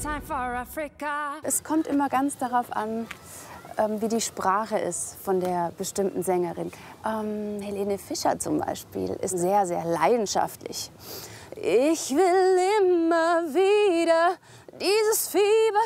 Es kommt immer ganz darauf an, wie die Sprache ist von der bestimmten Sängerin. Helene Fischer zum Beispiel ist sehr, sehr leidenschaftlich. Ich will immer wieder dieses Fieber